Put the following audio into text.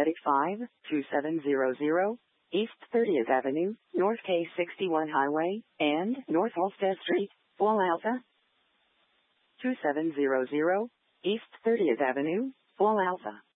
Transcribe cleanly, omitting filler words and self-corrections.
Medic 5, 2700, East 30th Avenue, North K61 Highway, and North Halstead Street, Wall Alpha. 2700, East 30th Avenue, Wall Alpha.